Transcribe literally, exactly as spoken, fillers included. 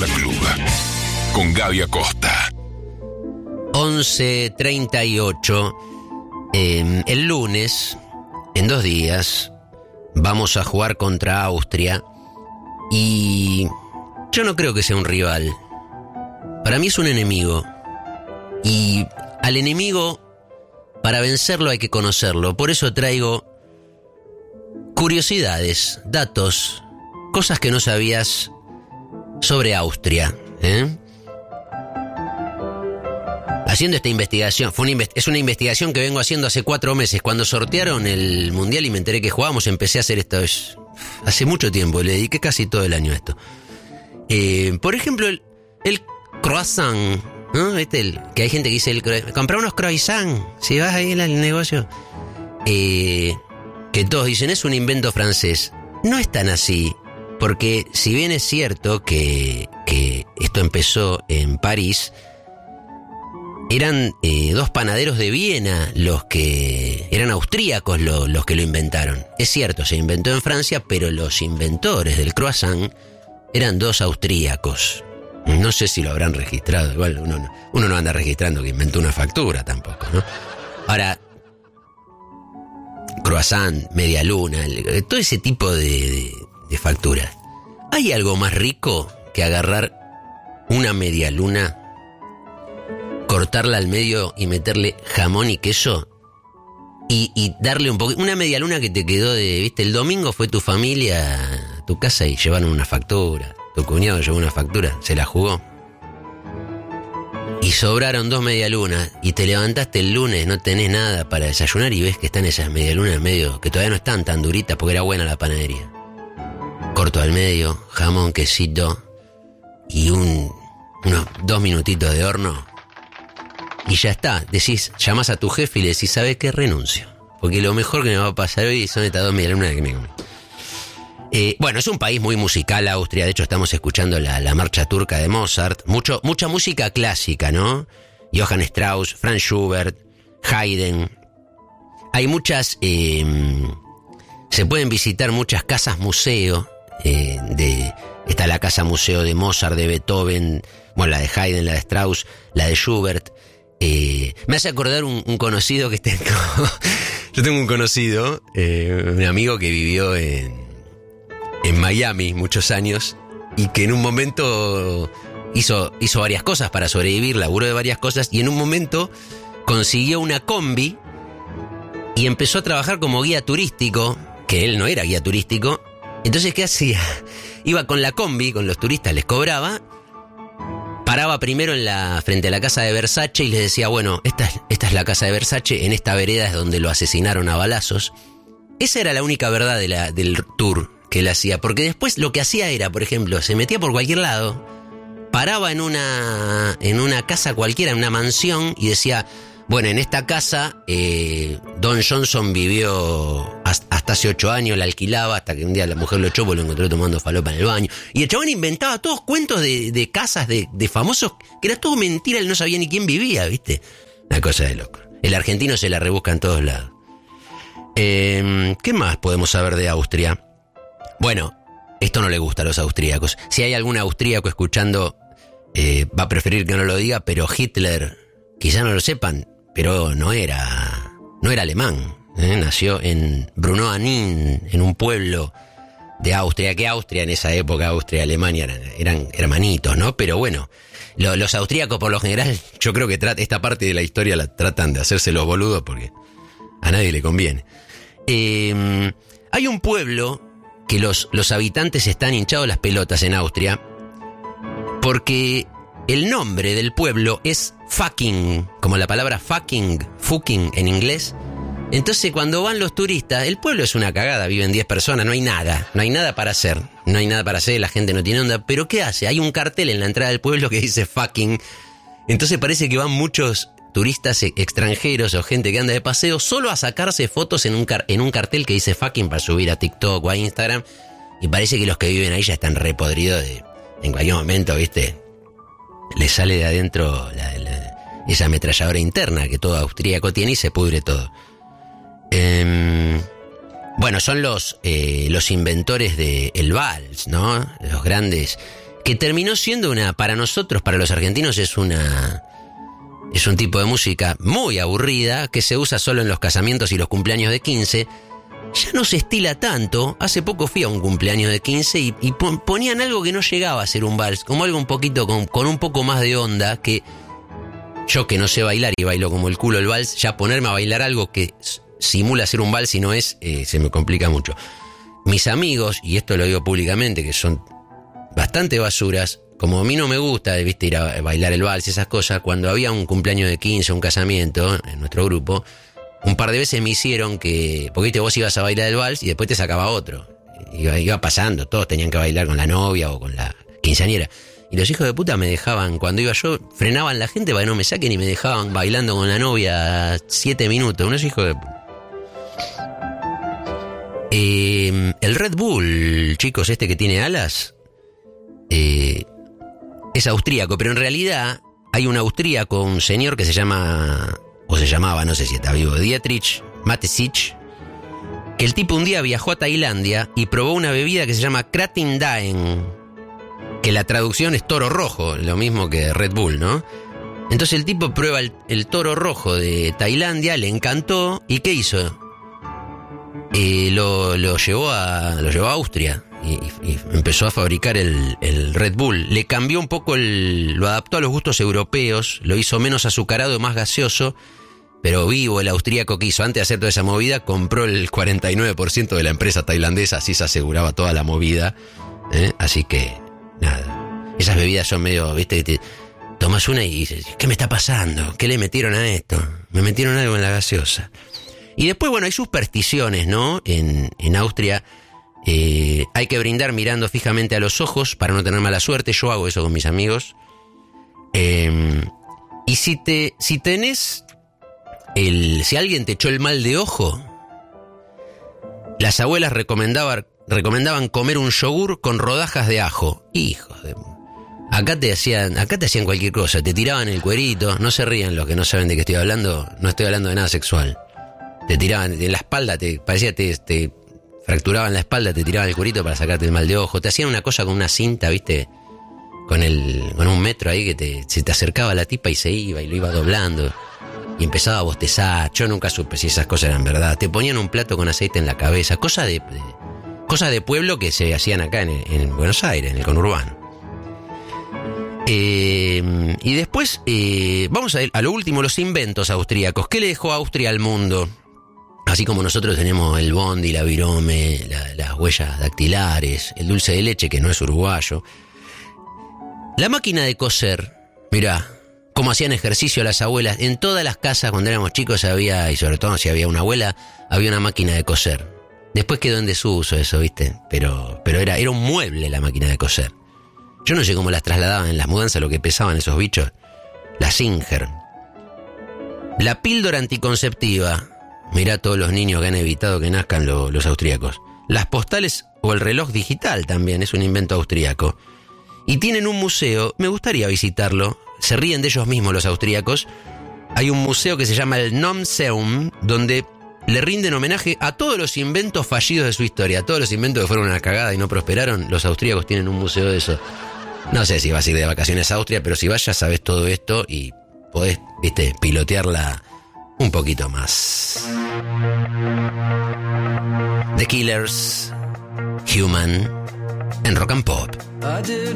Rola Club con Gaby Acosta. once treinta y ocho. Eh, el lunes, en dos días, vamos a jugar contra Austria. Y yo no creo que sea un rival. Para mí es un enemigo. Y al enemigo, para vencerlo hay que conocerlo. Por eso traigo curiosidades, datos, cosas que no sabías sobre Austria, ¿eh? Haciendo esta investigación, fue una invest- es una investigación que vengo haciendo hace cuatro meses. Cuando sortearon el Mundial y me enteré que jugábamos, empecé a hacer esto es, hace mucho tiempo, le dediqué casi todo el año a esto. Eh, por ejemplo, el, el croissant, ¿no? Este, el, que hay gente que dice, el, comprar unos croissants, si vas ahí al negocio. Eh, que todos dicen, es un invento francés. No es tan así, porque si bien es cierto que, que esto empezó en París, eran eh, dos panaderos de Viena los que... eran austríacos lo, los que lo inventaron. Es cierto, se inventó en Francia, pero los inventores del croissant eran dos austríacos. No sé si lo habrán registrado. Igual uno no, uno no anda registrando que inventó una factura tampoco, ¿no? Ahora, croissant, media luna, todo ese tipo de, de, de facturas. ¿Hay algo más rico que agarrar una media luna, cortarla al medio y meterle jamón y queso y, y darle un poco, una media luna que te quedó de, viste, el domingo fue tu familia a tu casa y llevaron una factura, tu cuñado llevó una factura, se la jugó y sobraron dos medialunas y te levantaste el lunes, no tenés nada para desayunar y ves que están esas medialunas en medio, que todavía no están tan duritas porque era buena la panadería. Corto al medio, jamón, quesito y un, unos dos minutitos de horno. Y ya está, decís, llamás a tu jefe y le decís, ¿sabes qué? Renuncio. Porque lo mejor que me va a pasar hoy son estas dos medialunas que me comí. Eh, bueno, es un país muy musical, Austria. De hecho, estamos escuchando la, la marcha turca de Mozart. Mucho, mucha música clásica, ¿no? Johann Strauss, Franz Schubert, Haydn. Hay muchas... Eh, se pueden visitar muchas casas museo. Eh, de, está la casa museo de Mozart, de Beethoven, bueno, la de Haydn, la de Strauss, la de Schubert. Eh, me hace acordar un, un conocido que tengo. Yo tengo un conocido, eh, un amigo que vivió en, en Miami muchos años y que en un momento hizo, hizo varias cosas para sobrevivir, laburó de varias cosas y en un momento consiguió una combi y empezó a trabajar como guía turístico, que él no era guía turístico. Entonces, ¿qué hacía? Iba con la combi, con los turistas, les cobraba. Paraba primero en la frente a la casa de Versace y les decía, bueno, esta es, esta es la casa de Versace, en esta vereda es donde lo asesinaron a balazos. Esa era la única verdad de la, del tour que él hacía, porque después lo que hacía era, por ejemplo, se metía por cualquier lado, paraba en una, en una casa cualquiera, en una mansión, y decía, bueno, en esta casa eh, Don Johnson vivió hasta, hasta hace ocho años, la alquilaba hasta que un día la mujer lo echó porque lo encontró tomando falopa en el baño. Y el chabón inventaba todos cuentos de, de casas de, de famosos, que era todo mentira, él no sabía ni quién vivía, ¿viste? Una cosa de loco. El argentino se la rebusca en todos lados. Eh, ¿Qué más podemos saber de Austria? Bueno, esto no le gusta a los austríacos. Si hay algún austríaco escuchando, eh, va a preferir que no lo diga, pero Hitler, quizá no lo sepan, pero no era, no era alemán, ¿eh? Nació en Bruno-Anin, en un pueblo de Austria, que Austria en esa época, Austria y Alemania eran, eran hermanitos, ¿no? Pero bueno, lo, los austríacos por lo general, yo creo que trat, esta parte de la historia la tratan de hacerse los boludos porque a nadie le conviene. Eh, hay un pueblo que los, los habitantes están hinchados las pelotas en Austria porque el nombre del pueblo es fucking, como la palabra fucking, fucking en inglés. Entonces cuando van los turistas, el pueblo es una cagada, viven diez personas, no hay nada, no hay nada para hacer, no hay nada para hacer, la gente no tiene onda, pero ¿qué hace? Hay un cartel en la entrada del pueblo que dice fucking, entonces parece que van muchos turistas extranjeros o gente que anda de paseo solo a sacarse fotos en un, car- en un cartel que dice fucking para subir a TikTok o a Instagram, y parece que los que viven ahí ya están repodridos de, en cualquier momento, ¿viste? Le sale de adentro la, la, esa ametralladora interna que todo austríaco tiene y se pudre todo. Eh, bueno, son los, eh, los inventores del vals, ¿no? Los grandes que terminó siendo una, para nosotros, para los argentinos, es una... Es un tipo de música muy aburrida, que se usa solo en los casamientos y los cumpleaños de quince. Ya no se estila tanto. Hace poco fui a un cumpleaños de quince y, y ponían algo que no llegaba a ser un vals, como algo un poquito, con, con un poco más de onda, que yo que no sé bailar y bailo como el culo el vals, ya ponerme a bailar algo que simula ser un vals y no es, eh, se me complica mucho. Mis amigos, y esto lo digo públicamente, que son bastante basuras, como a mí no me gusta, viste, ir a bailar el vals y esas cosas, cuando había un cumpleaños de quince, un casamiento en nuestro grupo, un par de veces me hicieron que, porque viste, vos ibas a bailar el vals y después te sacaba otro. Iba, iba pasando, todos tenían que bailar con la novia o con la quinceañera. Y los hijos de puta me dejaban, cuando iba yo, frenaban la gente para que no me saquen y me dejaban bailando con la novia siete minutos. Unos hijos de puta. Eh, el Red Bull, chicos, este que tiene alas, eh, es austríaco, pero en realidad hay un austríaco, un señor que se llama, o se llamaba, no sé si está vivo, Dietrich Mateschitz, que el tipo un día viajó a Tailandia y probó una bebida que se llama Kratin Daeng, que la traducción es toro rojo, lo mismo que Red Bull, ¿no? Entonces el tipo prueba el, el toro rojo de Tailandia, le encantó, ¿y qué hizo? Eh, lo, lo, llevó a, lo llevó a Austria. Y, y empezó a fabricar el, el Red Bull. Le cambió un poco, el, lo adaptó a los gustos europeos, lo hizo menos azucarado, más gaseoso, pero vivo. El austríaco que hizo antes de hacer toda esa movida, compró el cuarenta y nueve por ciento de la empresa tailandesa, así se aseguraba toda la movida, ¿eh? Así que, nada, esas bebidas son medio, viste, que te tomas una y dices, ¿qué me está pasando? ¿Qué le metieron a esto? Me metieron algo en la gaseosa. Y después, bueno, hay supersticiones, ¿no? En, en Austria... Eh, hay que brindar mirando fijamente a los ojos para no tener mala suerte. Yo hago eso con mis amigos. Eh, y si te, si tenés el, si alguien te echó el mal de ojo, las abuelas recomendaban, recomendaban comer un yogur con rodajas de ajo. Hijos de... Acá te hacían, acá te hacían cualquier cosa, te tiraban el cuerito. No se rían los que no saben de qué estoy hablando. No estoy hablando de nada sexual. Te tiraban en la espalda, te parecía te, te fracturaban la espalda, te tiraban el curito para sacarte el mal de ojo. Te hacían una cosa con una cinta, ¿viste? Con el con un metro ahí que te, se te acercaba la tipa y se iba y lo iba doblando. Y empezaba a bostezar. Yo nunca supe si esas cosas eran verdad. Te ponían un plato con aceite en la cabeza. Cosas de, de, cosas de pueblo que se hacían acá en, en Buenos Aires, en el conurbano. Eh, y después, eh, vamos a ir a lo último, los inventos austríacos. ¿Qué le dejó Austria al mundo? Así como nosotros tenemos el bondi, la virome, la, las huellas dactilares, el dulce de leche, que no es uruguayo. La máquina de coser, mirá, cómo hacían ejercicio las abuelas. En todas las casas cuando éramos chicos había, y sobre todo si había una abuela, había una máquina de coser. Después quedó en desuso eso, ¿viste? Pero, pero era, era un mueble la máquina de coser. Yo no sé cómo las trasladaban en las mudanzas, lo que pesaban esos bichos. La Singer. La píldora anticonceptiva. Mirá todos los niños que han evitado que nazcan lo, los austríacos. Las postales o el reloj digital también es un invento austríaco. Y tienen un museo, me gustaría visitarlo. Se ríen de ellos mismos los austríacos. Hay un museo que se llama el Nomseum, donde le rinden homenaje a todos los inventos fallidos de su historia. A todos los inventos que fueron una cagada y no prosperaron. Los austríacos tienen un museo de eso. No sé si vas a ir de vacaciones a Austria, pero si vas ya sabes todo esto y podés, viste, pilotearla un poquito más. The Killers, Human, en Rock and Pop.